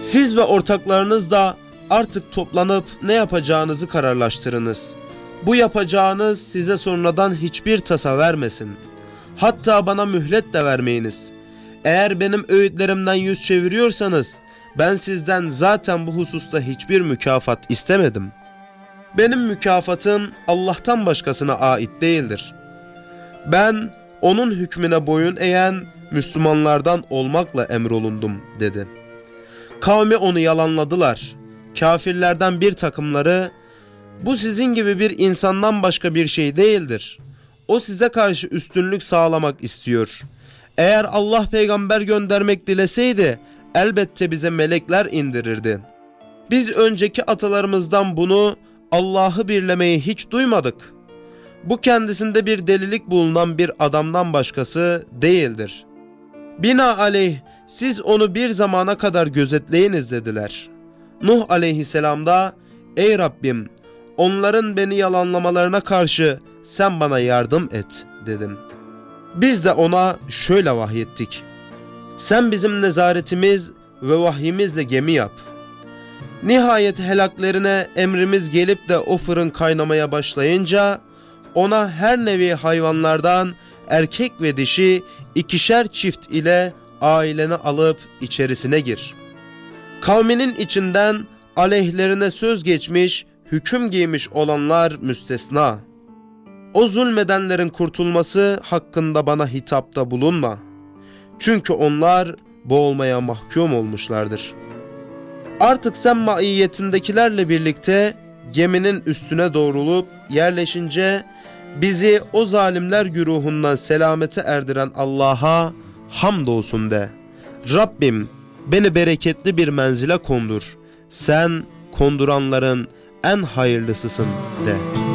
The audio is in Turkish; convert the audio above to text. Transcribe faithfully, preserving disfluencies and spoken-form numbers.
Siz ve ortaklarınız da artık toplanıp ne yapacağınızı kararlaştırınız. Bu yapacağınız size sonradan hiçbir tasa vermesin. Hatta bana mühlet de vermeyiniz. Eğer benim öğütlerimden yüz çeviriyorsanız, ben sizden zaten bu hususta hiçbir mükafat istemedim. Benim mükafatım Allah'tan başkasına ait değildir. Ben onun hükmüne boyun eğen Müslümanlardan olmakla emrolundum dedi. Kavmi onu yalanladılar. Kafirlerden bir takımları, bu sizin gibi bir insandan başka bir şey değildir. O size karşı üstünlük sağlamak istiyor. Eğer Allah peygamber göndermek dileseydi elbette bize melekler indirirdi. Biz önceki atalarımızdan bunu, Allah'ı birlemeyi hiç duymadık. Bu kendisinde bir delilik bulunan bir adamdan başkası değildir. Binaenaleyh siz onu bir zamana kadar gözetleyiniz dediler. Nuh aleyhisselam da, ey Rabbim, onların beni yalanlamalarına karşı sen bana yardım et dedim. Biz de ona şöyle vahyettik. Sen bizim nezaretimiz ve vahyimizle gemi yap. Nihayet helaklerine emrimiz gelip de o fırın kaynamaya başlayınca, ona her nevi hayvanlardan erkek ve dişi ikişer çift ile aileni alıp içerisine gir. Kavminin içinden aleyhlerine söz geçmiş, hüküm giymiş olanlar müstesna. O zulmedenlerin kurtulması hakkında bana hitapta bulunma. Çünkü onlar boğulmaya mahkum olmuşlardır. Artık sen maiyetindekilerle birlikte geminin üstüne doğrulup yerleşince bizi o zalimler güruhundan selamete erdiren Allah'a hamdolsun de. Rabbim, beni bereketli bir menzile kondur. Sen konduranların en hayırlısısın de.